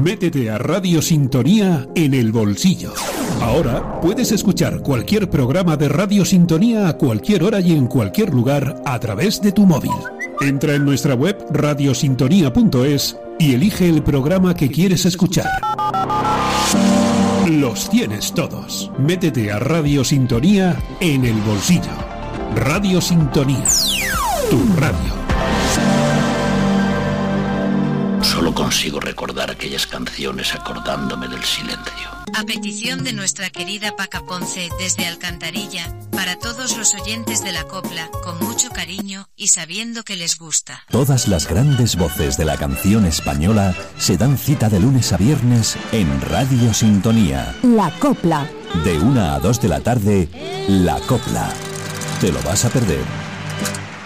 Métete a Radio Sintonía en el bolsillo. Ahora puedes escuchar cualquier programa de Radio Sintonía a cualquier hora y en cualquier lugar a través de tu móvil. Entra en nuestra web radiosintonía.es y elige el programa que quieres escuchar. Los tienes todos. Métete a Radio Sintonía en el bolsillo. Radio Sintonía. Tu radio. Solo consigo recordar aquellas canciones acordándome del silencio. A petición de nuestra querida Paca Ponce desde Alcantarilla, para todos los oyentes de la copla, con mucho cariño y sabiendo que les gusta. Todas las grandes voces de la canción española se dan cita de lunes a viernes en Radio Sintonía. La copla. De 1 a 2 de la tarde, La Copla. ¿Te lo vas a perder?